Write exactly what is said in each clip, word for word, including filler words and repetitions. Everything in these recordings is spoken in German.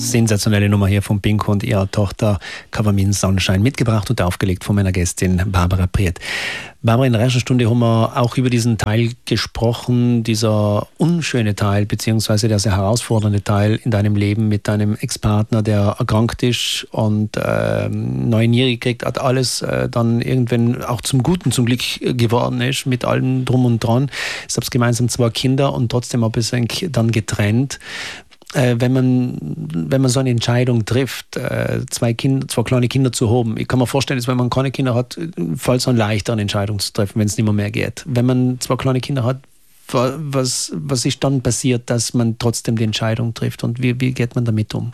sensationelle Nummer hier von Pink und ihrer Tochter Cover Me in Sunshine, mitgebracht und aufgelegt von meiner Gästin Barbara Priet. Barbara, in der ersten Stunde haben wir auch über diesen Teil gesprochen, dieser unschöne Teil, beziehungsweise der sehr herausfordernde Teil in deinem Leben mit deinem Ex-Partner, der erkrankt ist und äh, neue Niere gekriegt hat, alles äh, dann irgendwann auch zum Guten zum Glück geworden ist, mit allem drum und dran. Ihr habt gemeinsam zwei Kinder und trotzdem ein bisschen dann getrennt. Äh, wenn man, wenn man so eine Entscheidung trifft, äh, zwei, Kinder, zwei kleine Kinder zu haben, ich kann mir vorstellen, dass wenn man keine Kinder hat, fällt es dann leichter, eine Entscheidung zu treffen, wenn es nicht mehr, mehr geht. Wenn man zwei kleine Kinder hat, was, was ist dann passiert, dass man trotzdem die Entscheidung trifft und wie, wie geht man damit um?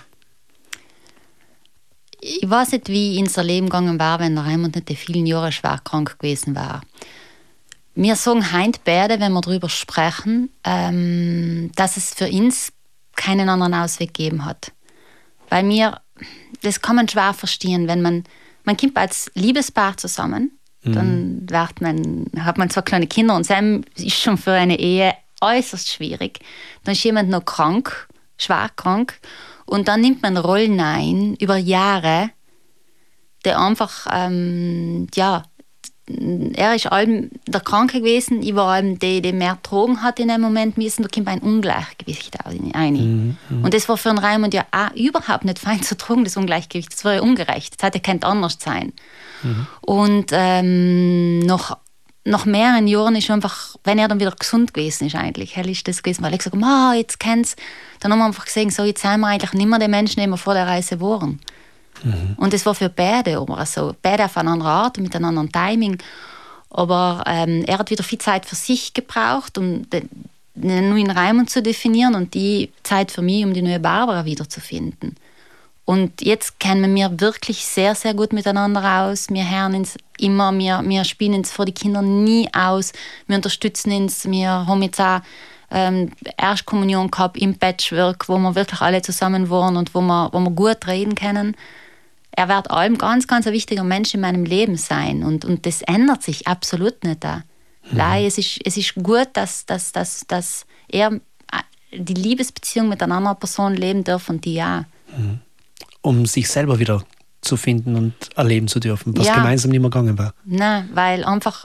Ich weiß nicht, wie unser Leben gegangen war, wenn der Raimund nicht die vielen Jahre schwer krank gewesen war. Wir sagen heute beide, wenn wir darüber sprechen, ähm, dass es für uns keinen anderen Ausweg gegeben hat. Bei mir, das kann man schwer verstehen, wenn man, man kommt als Liebespaar zusammen, mhm. dann wird man, hat man zwei kleine Kinder und Sam ist schon für eine Ehe äußerst schwierig. Dann ist jemand noch krank, schwer krank und dann nimmt man Rollen ein über Jahre, der einfach, ähm, ja, er ist allem der Kranke gewesen, ich war allem der, der mehr Drogen hat in dem Moment müssen, da kommt ein Ungleichgewicht rein. Mhm, mh. Und das war für den Raimund ja auch überhaupt nicht fein zu tragen, das Ungleichgewicht. Das war ja ungerecht, das hätte kein anders sein. Mhm. Und ähm, nach, nach mehreren Jahren ist einfach, wenn er dann wieder gesund gewesen ist eigentlich, hell ist das gewesen, weil ich gesagt habe, oh, jetzt kennst dann haben wir einfach gesehen, so, jetzt sind wir eigentlich nicht mehr die Menschen, die wir vor der Reise waren. Mhm. Und das war für beide aber so. Beide auf eine andere Art und mit einem anderen Timing. Aber ähm, er hat wieder viel Zeit für sich gebraucht, um den, den neuen Raimund zu definieren und die Zeit für mich, um die neue Barbara wiederzufinden. Und jetzt kennen wir wirklich sehr, sehr gut miteinander aus. Wir hören uns immer, wir, wir spielen uns vor die Kinder nie aus. Wir unterstützen uns. Wir haben jetzt auch ähm, Erstkommunion gehabt im Patchwork, wo wir wirklich alle zusammen waren und wo wir, wo wir gut reden können. Er wird allem ganz, ganz ein wichtiger Mensch in meinem Leben sein. Und, und das ändert sich absolut nicht da. Mhm. Es ist, es ist gut, dass, dass, dass, dass er die Liebesbeziehung mit einer anderen Person leben darf und die auch. Mhm. Um sich selber wieder zu finden und erleben zu dürfen, was ja gemeinsam nicht mehr gegangen war. Nein, weil einfach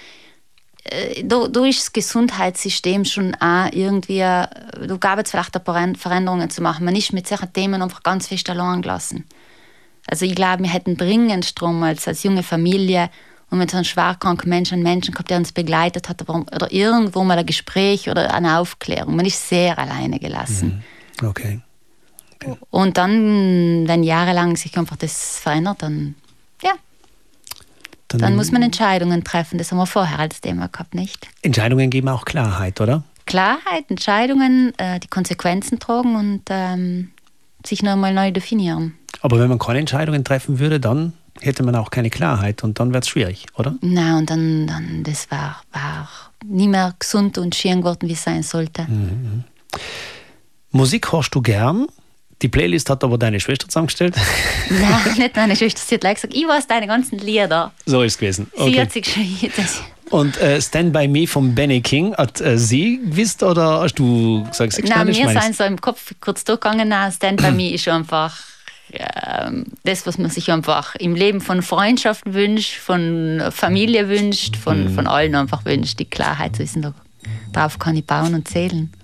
äh, da, da ist das Gesundheitssystem schon auch irgendwie, da gab es vielleicht ein paar Veränderungen zu machen. Man ist mit solchen Themen einfach ganz fest allein gelassen. Also ich glaube, wir hätten dringend drum als, als junge Familie und mit so einem schwerkranken Menschen, einen Menschen gehabt, der uns begleitet hat oder irgendwo mal ein Gespräch oder eine Aufklärung. Man ist sehr alleine gelassen. Okay. okay. Und dann, wenn jahrelang sich einfach das verändert, dann, ja, dann, dann muss man Entscheidungen treffen. Das haben wir vorher als Thema gehabt, nicht? Entscheidungen geben auch Klarheit, oder? Klarheit, Entscheidungen, äh, die Konsequenzen tragen und ähm, sich nochmal neu definieren. Aber wenn man keine Entscheidungen treffen würde, dann hätte man auch keine Klarheit und dann wäre es schwierig, oder? Nein, und dann, dann das war, war nicht mehr gesund und schön geworden, wie es sein sollte. Mhm. Musik hörst du gern? Die Playlist hat aber deine Schwester zusammengestellt? Nein, nicht meine Schwester. Sie hat gleich gesagt, ich weiß deine ganzen Lieder. So ist es gewesen. Okay. Sie hat sich geschrieben. Und äh, Stand By Me von Benny King, hat äh, sie gewusst oder hast du gesagt, sie Nein, mir sind so im Kopf kurz durchgegangen. Nein, Stand By Me ist einfach ähm, das, was man sich einfach im Leben von Freundschaft wünscht, von Familie wünscht, von, mhm. von allen einfach wünscht. Die Klarheit zu wissen, darauf kann ich bauen und zählen.